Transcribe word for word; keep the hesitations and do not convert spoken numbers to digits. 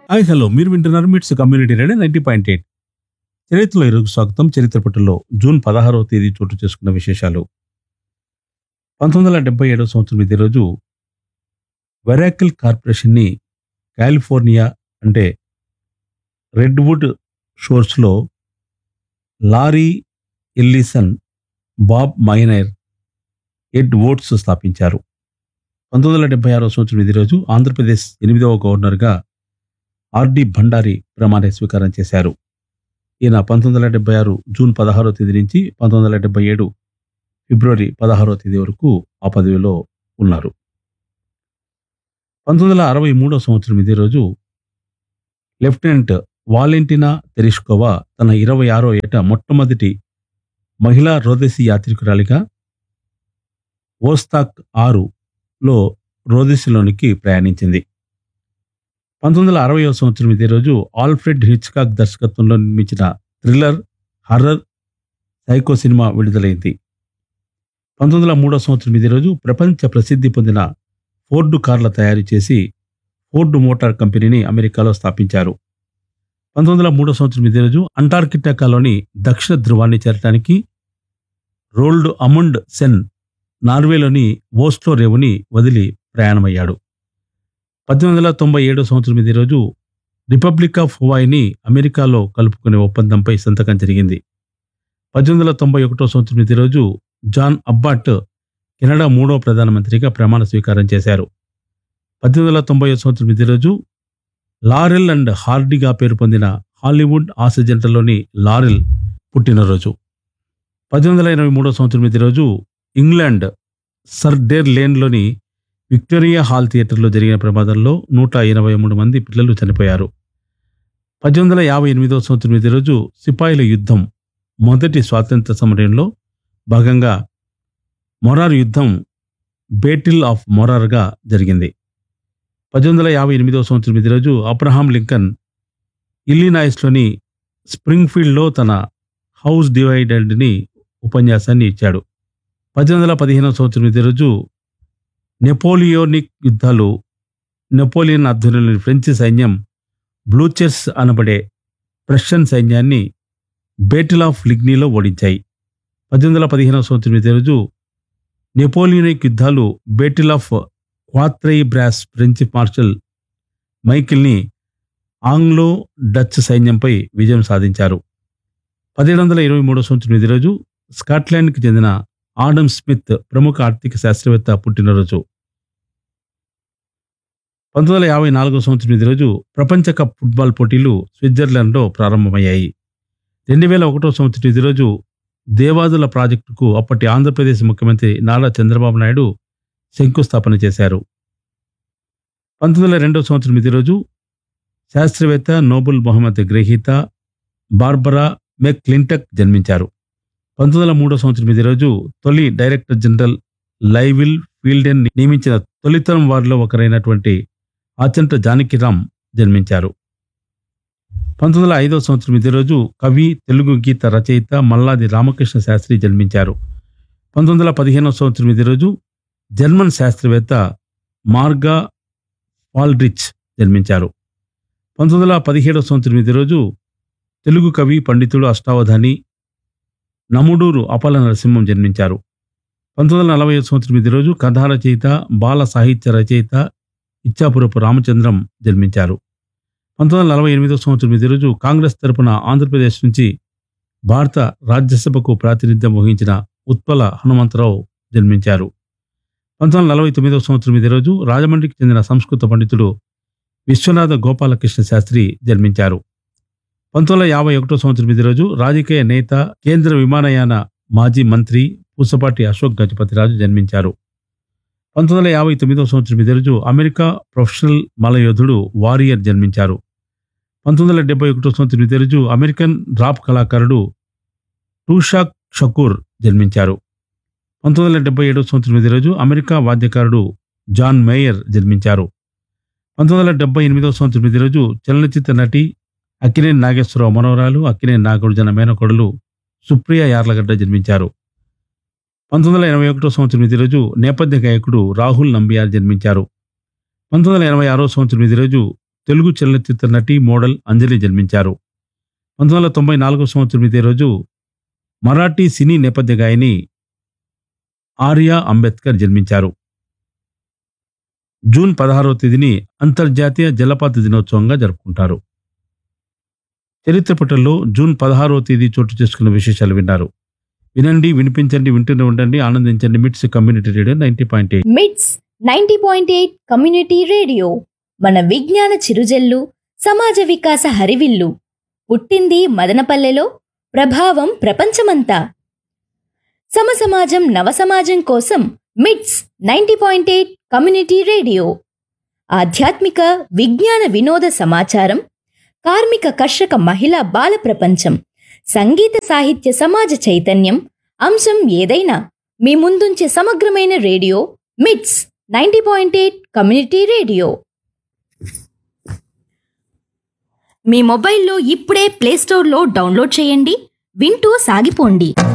Hi hello మీరు వింటున్నారు మిట్స్ community radio ninety point eight. చరిత్రలో ఈరోజు స్వాగతం. చరిత్ర పట్టులో జూన్ పదహారవ తేదీ చోటు చేసుకున్న విశేషాలు. పంతొమ్మిది వందల డెబ్బై ఏడవ సంవత్సరం ఇదే రోజు వెరాకిల్ కార్పొరేషన్ని కాలిఫోర్నియా అంటే redwood షోర్స్లో lorry Ellison, Bob minor, ఎడ్ వోట్స్ స్థాపించారు. పంతొమ్మిది వందల డెబ్బై ఆరవ సంవత్సరం ఇదే రోజు ఆంధ్రప్రదేశ్ ఎనిమిదవ గవర్నర్గా ఆర్డి భండారి ప్రమాణ స్వీకారం చేశారు. ఈయన పంతొమ్మిది వందల డెబ్బై ఆరు జూన్ పదహారో తేదీ నుంచి పంతొమ్మిది వందల డెబ్బై ఏడు ఫిబ్రవరి పదహారో తేదీ వరకు ఆ పదవిలో ఉన్నారు. పంతొమ్మిది వందల అరవై మూడో సంవత్సరం ఇదే రోజు లెఫ్టినెంట్ వాలెంటినా తెరిష్కోవా తన ఇరవై ఆరో ఏట మొట్టమొదటి మహిళా రోదసీ యాత్రికురాలిగా ఓస్తాక్ ఆరులో రోదసీలోనికి ప్రయాణించింది. పంతొమ్మిది వందల అరవై సంవత్సరం ఇదే రోజు ఆల్ఫ్రెడ్ హిచ్కాక్ దర్శకత్వంలో నిర్మించిన థ్రిల్లర్ హర్రర్ సైకో సినిమా విడుదలైంది. పంతొమ్మిది వందల మూడో సంవత్సరం ఇదే రోజు ప్రపంచ ప్రసిద్ధి పొందిన ఫోర్డు కార్ల తయారు చేసి ఫోర్డు మోటార్ కంపెనీని అమెరికాలో స్థాపించారు. పంతొమ్మిది వందల మూడో సంవత్సరం ఇదే రోజు అంటార్కిటికాలోని దక్షిణ ధృవాన్ని చేరటానికి రోల్డ్ అమండ్ సెన్ నార్వేలోని ఓస్లో రేవుని వదిలి ప్రయాణమయ్యాడు. పద్దెనిమిది వందల తొంభై ఏడో సంవత్సరం ఇదే రోజు రిపబ్లిక్ ఆఫ్ హవాయిని అమెరికాలో కలుపుకునే ఒప్పందంపై సంతకం జరిగింది. పద్దెనిమిది వందల తొంభై ఒకటో సంవత్సరం ఇదే రోజు జాన్ అబ్బాట్ కెనడా మూడో ప్రధానమంత్రిగా ప్రమాణ స్వీకారం చేశారు. పద్దెనిమిది వందల తొంభై సంవత్సరం ఇదే రోజు లారెల్ అండ్ హార్డీగా పేరు పొందిన హాలీవుడ్ ఆశజంటలోని లారెల్ పుట్టినరోజు. పద్దెనిమిది వందల ఎనభై మూడో సంవత్సరం ఇదే రోజు ఇంగ్లాండ్ సర్డేర్ లేన్లోని విక్టోరియా హాల్ థియేటర్లో జరిగిన ప్రమాదంలో నూట ఎనభై మూడు మంది పిల్లలు చనిపోయారు. పద్దెనిమిది వందల యాభై ఎనిమిదవ సంవత్సరం ఇదే రోజు సిపాయిల యుద్ధం మొదటి స్వాతంత్ర సమరంలో భాగంగా మొరార్ యుద్ధం బేటిల్ ఆఫ్ మొరార్గా జరిగింది. పద్దెనిమిది వందల యాభై ఎనిమిదవ సంవత్సరం ఇదే రోజు అబ్రహాం లింకన్ ఇల్లినాయిస్లోని స్ప్రింగ్ఫీల్డ్లో తన హౌస్ డివైడెడ్ని ఉపన్యాసాన్ని ఇచ్చాడు. పద్దెనిమిది వందల పదిహేనవ సంవత్సరం ఇదే రోజు నెపోలియోనిక్ యుద్ధాలు నెపోలియన్ ఆధ్వర్యంలోని ఫ్రెంచ్ సైన్యం బ్లూచెర్స్ అనబడే ప్రష్యన్ సైన్యాన్ని బేటిల్ ఆఫ్ లిగ్నీలో ఓడించాయి. పద్దెనిమిది వందల పదిహేనవ సంవత్సరం ఇదే రోజు నెపోలియోనిక్ యుద్ధాలు బేటిల్ of క్వాత్రై brass French martial మైకిల్ని Anglo Dutch సైన్యంపై విజయం సాధించారు. పదిహేడు వందల ఇరవై మూడో సంవత్సరం ఇదే రోజు స్కాట్లాండ్కి చెందిన ఆడమ్ స్మిత్ ప్రముఖ ఆర్థిక శాస్త్రవేత్త పుట్టినరోజు. పంతొమ్మిది వందల యాభై నాలుగో సంవత్సరం ఇదే రోజు ప్రపంచ కప్ ఫుట్బాల్ పోటీలు స్విట్జర్లాండ్లో ప్రారంభమయ్యాయి. రెండు వేల ఒకటో సంవత్సరం ఇదే రోజు దేవాదుల ప్రాజెక్టుకు అప్పటి ఆంధ్రప్రదేశ్ ముఖ్యమంత్రి నారా చంద్రబాబు నాయుడు శంకుస్థాపన చేశారు. పంతొమ్మిది వందల రెండవ సంవత్సరం ఇదే రోజు శాస్త్రవేత్త నోబెల్ బహుమతి గ్రహీత బార్బరా మెక్క్లింటక్ జన్మించారు. పంతొమ్మిది వందల మూడో సంవత్సరం ఇదే రోజు తొలి డైరెక్టర్ జనరల్ లైవిల్ ఫీల్డెన్ నియమించిన తొలితరం వారిలో ఒకరైనటువంటి ఆచంట జానకిరామ్ జన్మించారు. పంతొమ్మిది వందల ఐదో సంవత్సరం ఇదే రోజు కవి, తెలుగు గీత రచయిత మల్లాది రామకృష్ణ శాస్త్రి జన్మించారు. పంతొమ్మిది వందల పదిహేనవ సంవత్సరం ఇదే రోజు జర్మన్ శాస్త్రవేత్త మార్గా ఫాల్డ్రిచ్ జన్మించారు. పంతొమ్మిది వందల పదిహేడవ సంవత్సరం ఇదే రోజు తెలుగు కవి, పండితుడు, అష్టావధాని నముడూరు అపల నరసింహం జన్మించారు. పంతొమ్మిది వందల నలభై సంవత్సరం ఇదే రోజు కథా రచయిత, బాల సాహిత్య రచయిత ఇచ్చాపురపు రామచంద్రం జన్మించారు. పంతొమ్మిది వందల నలభై ఎనిమిదో సంవత్సరం ఇదే రోజు కాంగ్రెస్ తరపున ఆంధ్రప్రదేశ్ నుంచి భారత రాజ్యసభకు ప్రాతినిధ్యం వహించిన ఉత్పల హనుమంతరావు జన్మించారు. పంతొమ్మిది వందల నలభై తొమ్మిదవ సంవత్సరం ఇదే రోజు రాజమండ్రికి చెందిన సంస్కృత పండితుడు విశ్వనాథ గోపాలకృష్ణ శాస్త్రి జన్మించారు. పంతొమ్మిది వందల యాభై ఒకటో సంవత్సరం ఇదే రోజు రాజకీయ నేత, కేంద్ర విమానయాన మాజీ మంత్రి పూసపాటి అశోక్ గజపతిరాజు జన్మించారు. పంతొమ్మిది వందల యాభై తొమ్మిదవ సంవత్సరం ఇదే రోజు అమెరికా ప్రొఫెషనల్ మల్లయోధుడు వారియర్ జన్మించారు. పంతొమ్మిది వందల డెబ్బై ఒకటో సంవత్సరం ఇదే రోజు అమెరికన్ డ్రాప్ కళాకారుడు టూషాక్ షకూర్ జన్మించారు. పంతొమ్మిది వందల డెబ్బై ఏడవ సంవత్సరం ఇదే రోజు అమెరికా వాద్యకారుడు జాన్ మేయర్ జన్మించారు. పంతొమ్మిది వందల డెబ్బై ఎనిమిదవ సంవత్సరం ఇదే రోజు చలనచిత్ర నటి అక్కినేని నాగేశ్వరరావు మనవరాలు, అక్కినేని నాగార్జున మేనకోడలు సుప్రియ యార్లగడ్డ జన్మించారు. పంతొమ్మిది వందల ఎనభై ఒకటో సంవత్సరం ఇదే రోజు నేపథ్య గాయకుడు రాహుల్ నంబియార్ జన్మించారు. పంతొమ్మిది వందల ఎనభై ఆరో సంవత్సరం ఇదే రోజు తెలుగు చలనచిత్ర నటి, మోడల్ అంజలి జన్మించారు. పంతొమ్మిది వందల తొంభై నాలుగో సంవత్సరం ఇదే రోజు మరాఠీ సినీ నేపథ్య గాయని ఆర్యా అంబేద్కర్ జన్మించారు. జూన్ పదహారవ తేదీని అంతర్జాతీయ జలపాత దినోత్సవంగా జరుపుకుంటారు. చరిత్ర పుటల్లో జూన్ పదహారవ తేదీ చోటు చేసుకున్న విశేషాలు విన్నారు. వినండి, వినిపించండి, వింటూనే ఉండండి, ఆనందించండి. మిట్స్ community radio ninety point eight. మిట్స్ ninety point eight community radio మన విజ్ఞాన చిరుజల్లు, సమాజ వికాస హరివిల్లు. పుట్టింది మదనపల్లెలో, ప్రభావం ప్రపంచమంతా. సమసమాజం నవసమాజం కోసం మిట్స్ ninety point eight community radio. ఆధ్యాత్మిక, విజ్ఞాన, వినోద సమాచారం, కార్మిక, కర్షక, మహిళా, బాల ప్రపంచం, సంగీత, సాహిత్య, సమాజ చైతన్యం, అంశం ఏదైనా మీ ముందుంచే సమగ్రమైన రేడియో మిట్స్ ninety point eight community radio. మీ మొబైల్లో ఇప్పుడే ప్లేస్టోర్లో డౌన్లోడ్ చేయండి, వింటూ సాగిపోండి.